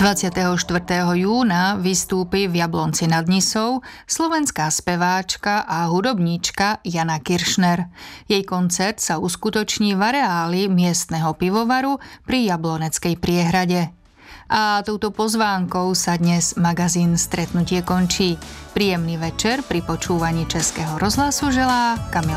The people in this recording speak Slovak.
24. júna vystúpi v Jablonci nad Nisou slovenská speváčka a hudobníčka Jana Kiršner. Jej koncert sa uskutoční v areáli miestneho pivovaru pri Jabloneckej priehrade. A touto pozvánkou sa dnes magazín Stretnutie končí. Príjemný večer pri počúvaní Českého rozhlasu želá Kamila